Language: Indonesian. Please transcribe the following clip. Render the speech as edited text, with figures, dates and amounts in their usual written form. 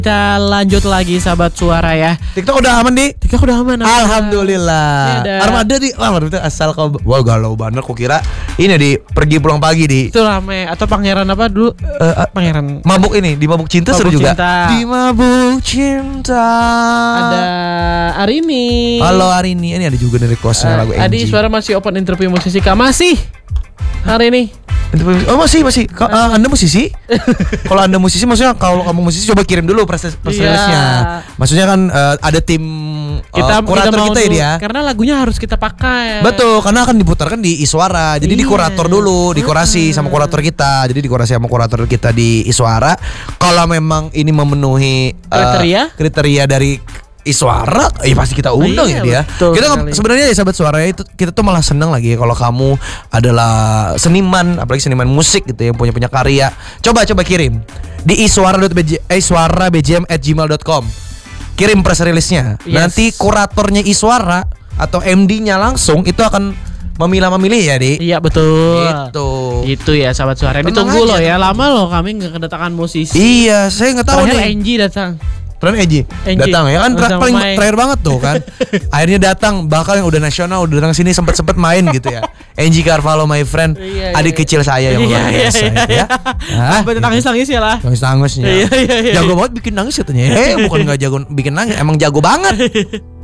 Kita lanjut lagi sahabat suara ya. TikTok udah aman di? TikTok udah aman. Alhamdulillah. Armada di, itu asal kau. Wah galau banget. Kok kira ini di pergi pulang pagi di. Itu rame. Atau pangeran apa dulu? Pangeran. Mabuk ini di Mabuk Cinta seru juga. Cinta. Di Mabuk Cinta. Ada Arini. Halo Arini. Ini ada juga dari requestnya lagu Adi NG. suara masih open interview musisi kah? Masih hari ini. Oh masih. Anda musisi? Kalau Anda musisi, maksudnya kalau kamu musisi coba kirim dulu press release-nya. Maksudnya kan ada tim kurator kita ya dia. Karena lagunya harus kita pakai. Betul, karena akan diputarkan di Iswara. Jadi di kurator dulu, dikurasi sama kurator kita. Jadi dikurasi sama kurator kita di Iswara. Kalau memang ini memenuhi kriteria dari Iswara, pasti kita undang ya dia. Kita sebenarnya ya sahabat suara itu kita tuh malah seneng lagi kalau kamu adalah seniman, apalagi seniman musik gitu yang punya karya. Coba kirim di iswara.bjm@gmail.com. Kirim press release-nya. Nanti kuratornya Iswara atau MD-nya langsung itu akan memilah-memilih ya, Di. Iya betul. Itu ya sahabat suara. Ditunggu loh ya, lama loh kami nggak kedatangan musisi. Iya, saya nggak tahu nih. NG datang. Tren Eji datang ya kan paling terakhir banget tuh kan. Akhirnya datang, bahkan yang udah nasional udah datang sini sempet main gitu ya. Enji Carvalho my friend, adik kecil saya yang luar biasa ya. Nangis ya lah. Nangis-nangisnya. Jago banget bikin nangis katanya. Bukan enggak jago bikin nangis, emang jago banget.